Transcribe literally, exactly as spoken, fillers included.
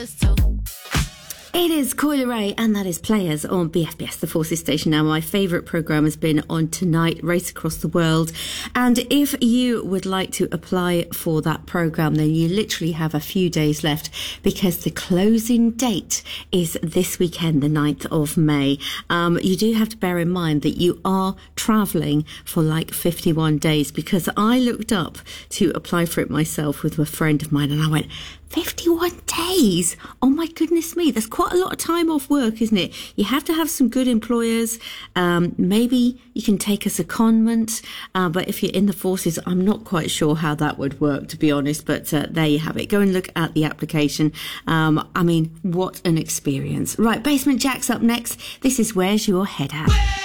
It is Coyle Ray, and that is Players on B F B S, the Forces station. Now, my favourite programme has been On Tonight, Race Across the World. And if you would like to apply for that programme, then you literally have a few days left, because the closing date is this weekend, the ninth of May. Um, you do have to bear in mind that you are travelling for like fifty-one days, because I looked up to apply for it myself with a friend of mine, and I went, fifty-one days? Oh my goodness me, that's quite a lot of time off work, isn't it? You have to have some good employers. Um, maybe you can take a secondment, uh, but if you're in the forces, I'm not quite sure how that would work, to be honest, but uh, there you have it. Go and look at the application. Um, I mean, what an experience. Right, Basement Jaxx up next. This is Where's Your Head At?